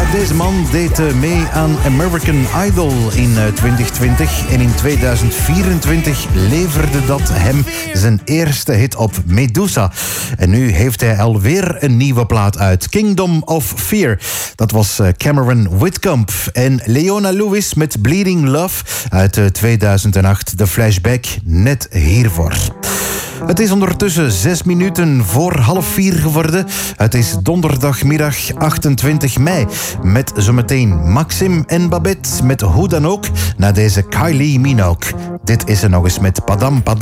Deze man deed mee aan American Idol in 2020 en in 2024 leverde dat hem zijn eerste hit op, Medusa. En nu heeft hij alweer een nieuwe plaat uit, Kingdom of Fear. Dat was Cameron Whitcomb en Leona Lewis met Bleeding Love uit 2008. De flashback net hiervoor. Het is ondertussen 6 minuten voor 3:30 geworden. Het is donderdagmiddag 28 mei. Met zometeen Maxim en Babette met Hoe dan ook na deze Kylie Minogue. Dit is er nog eens met Padam Padam.